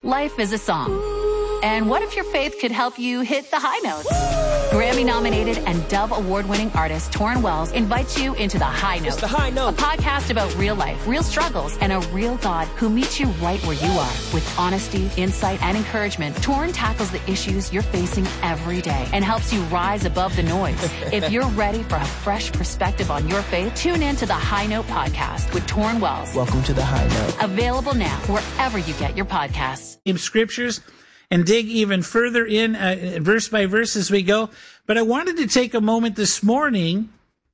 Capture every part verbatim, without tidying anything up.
Life is a song. And what if your faith could help you hit the high notes? Grammy-nominated and Dove Award-winning artist Torrin Wells invites you into The High Note. It's The High Note. A podcast about real life, real struggles, and a real God who meets you right where you are. With honesty, insight, and encouragement, Torrin tackles the issues you're facing every day and helps you rise above the noise. If you're ready for a fresh perspective on your faith, tune in to The High Note podcast with Torrin Wells. Welcome to The High Note. Available now wherever you get your podcasts. In scriptures and dig even further in uh, verse by verse as we go. But I wanted to take a moment this morning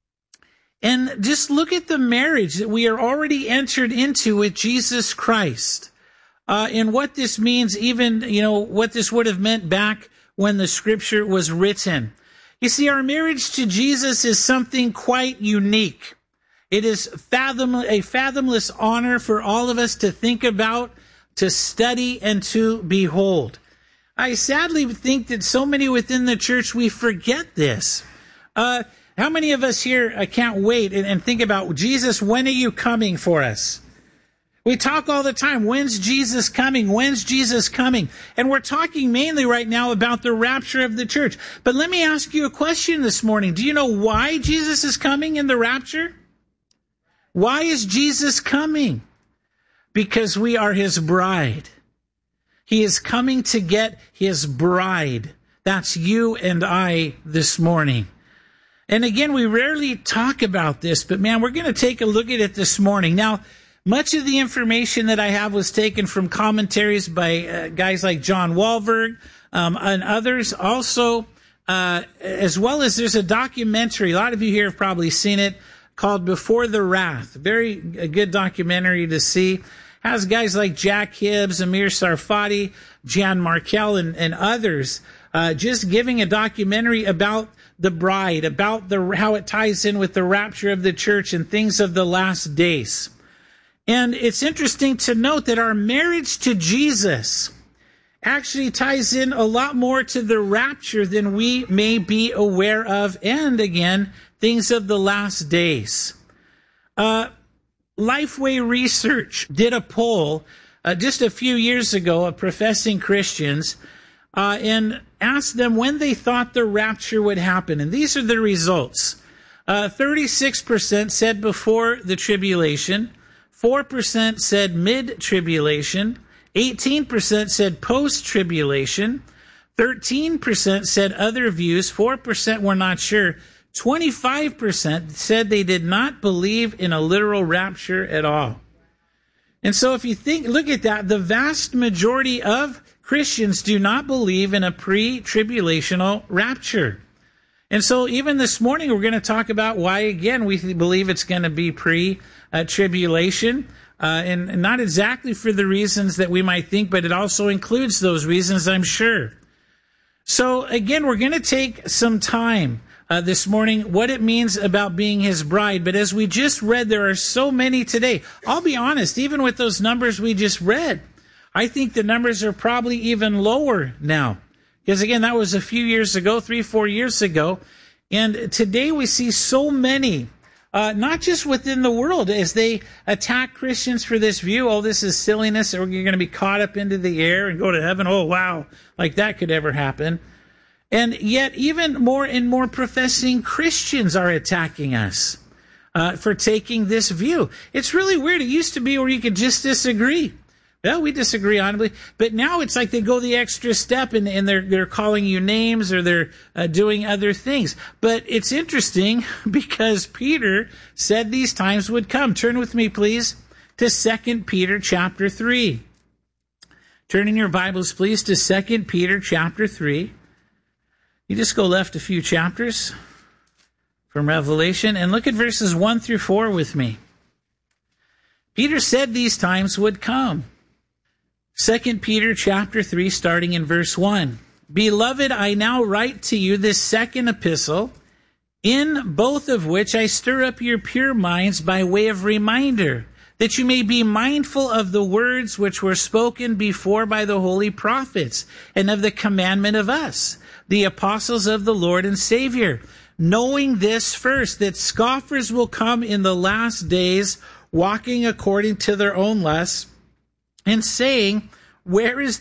and just look at the marriage that we are already entered into with Jesus Christ, uh, and what this means, even, you know, what this would have meant back when the scripture was written. You see, our marriage to Jesus is something quite unique. It is fathom, a fathomless honor for all of us to think about, to study, and to behold. I sadly think that so many within the church, we forget this. Uh, how many of us here uh, can't wait and, and think about, Jesus, when are you coming for us? We talk all the time, when's Jesus coming? When's Jesus coming? And we're talking mainly right now about the rapture of the church. But let me ask you a question this morning. Do you know why Jesus is coming in the rapture? Why is Jesus coming? Because we are his bride. He is coming to get his bride. That's you and I this morning. And again, we rarely talk about this, but man, we're going to take a look at it this morning. Now, much of the information that I have was taken from commentaries by uh, guys like John Walberg um, and others. Also, uh, as well as there's a documentary, a lot of you here have probably seen it, called Before the Wrath. Very a good documentary to see. Has guys like Jack Hibbs, Amir Sarfati, Jan Markell, and, and others uh, just giving a documentary about the bride, about the how it ties in with the rapture of the church and things of the last days. And it's interesting to note that our marriage to Jesus actually ties in a lot more to the rapture than we may be aware of, and again, things of the last days. Uh, Lifeway Research did a poll uh, just a few years ago of professing Christians uh, and asked them when they thought the rapture would happen. And these are the results. Uh, thirty-six percent said before the tribulation, four percent said mid-tribulation, eighteen percent said post-tribulation, thirteen percent said other views, four percent were not sure, twenty-five percent said they did not believe in a literal rapture at all. And so if you think, look at that, the vast majority of Christians do not believe in a pre-tribulational rapture. And so even this morning, we're going to talk about why, again, we believe it's going to be pre-tribulation, uh, and not exactly for the reasons that we might think, but it also includes those reasons, I'm sure. So again, we're going to take some time Uh, this morning, what it means about being his bride. But as we just read, there are so many today. I'll be honest, even with those numbers we just read, I think the numbers are probably even lower now. Because again, that was a few years ago, three, four years ago. And today we see so many, uh, not just within the world, as they attack Christians for this view, oh, this is silliness, or you're going to be caught up into the air and go to heaven. Oh, wow, like that could ever happen. And yet even more and more professing Christians are attacking us uh, for taking this view. It's really weird. It used to be where you could just disagree. Well, we disagree honestly, but now it's like they go the extra step and, and they're they're calling you names or they're uh, doing other things. But it's interesting because Peter said these times would come. Turn with me, please, to Second Peter chapter three. Turn in your Bibles, please, to Second Peter chapter three. You just go left a few chapters from Revelation and look at verses one through four with me. Peter said these times would come. Second Peter chapter three, starting in verse one. Beloved, I now write to you this second epistle, in both of which I stir up your pure minds by way of reminder, that you may be mindful of the words which were spoken before by the holy prophets, and of the commandment of us, the apostles of the Lord and Savior, knowing this first, that scoffers will come in the last days, walking according to their own lusts, and saying, where is